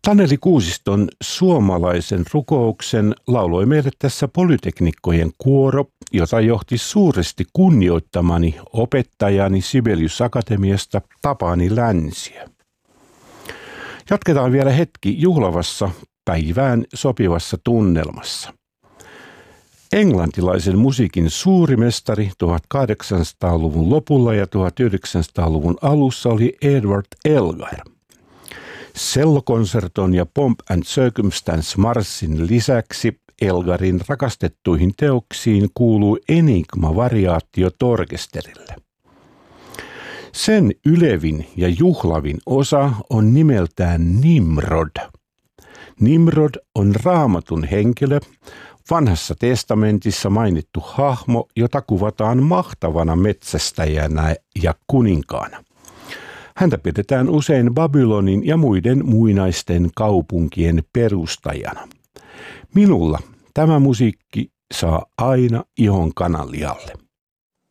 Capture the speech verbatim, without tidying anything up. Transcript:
Taneli Kuusiston suomalaisen rukouksen lauloi meille tässä Polyteknikkojen kuoro, jota johti suuresti kunnioittamani opettajani Sibelius Akatemiasta Tapani Länsiö. Jatketaan vielä hetki juhlavassa päivään sopivassa tunnelmassa. Englantilaisen musiikin suurimestari tuhatkahdeksansataaluvun lopulla ja tuhatyhdeksänsataaluvun alussa oli Edward Elgar. Cellokonserton ja Pomp and Circumstance marssin lisäksi Elgarin rakastettuihin teoksiin kuuluu Enigma-variaatio orkesterille. Sen ylevin ja juhlavin osa on nimeltään Nimrod. Nimrod on Raamatun henkilö, Vanhassa testamentissa mainittu hahmo, jota kuvataan mahtavana metsästäjänä ja kuninkaana. Häntä pidetään usein Babylonin ja muiden muinaisten kaupunkien perustajana. Minulla tämä musiikki saa aina ihon kanalialle.